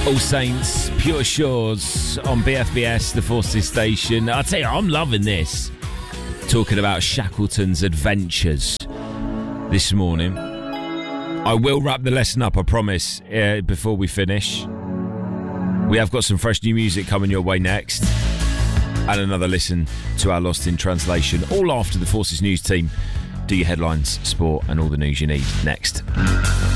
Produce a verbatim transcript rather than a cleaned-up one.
All Saints, Pure Shores on B F B S, the Forces station. I'll tell you, I'm loving this. Talking about Shackleton's adventures this morning. I will wrap the lesson up, I promise, uh, before we finish. We have got some fresh new music coming your way next. And another listen to our Lost in Translation. All after the Forces News team do your headlines, sport and all the news you need next.